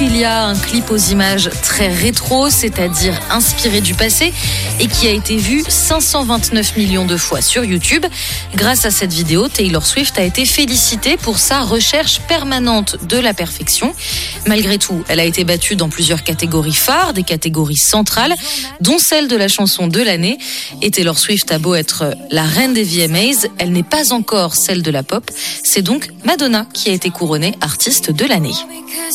Ophelia, un clip aux images très rétro, c'est-à-dire inspiré du passé, et qui a été vu 529 millions de fois sur YouTube. Grâce à cette vidéo, Taylor Swift a été félicitée pour sa recherche permanente de la perfection. Malgré tout, elle a été battue dans plusieurs catégories phares, des catégories centrales, dont celle de la chanson de l'année. Et Taylor Swift a beau être la reine des VMAs, elle n'est pas encore celle de la pop. C'est donc Madonna qui a été couronnée artiste de l'année.